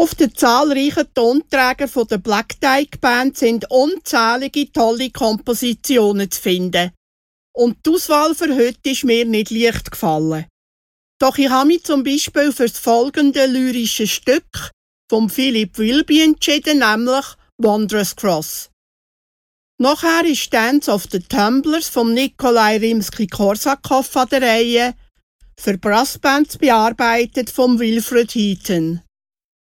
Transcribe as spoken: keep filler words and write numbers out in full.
Auf den zahlreichen Tonträgern der Black Dyke Band sind unzählige tolle Kompositionen zu finden. Und die Auswahl für heute ist mir nicht leicht gefallen. Doch ich habe mich zum Beispiel für das folgende lyrische Stück von Philip Wilby entschieden, nämlich Wondrous Cross. Nachher ist Dance of the Tumblers von Nikolai Rimsky-Korsakow an der Reihe, für Brassbands bearbeitet von Wilfred Heaton.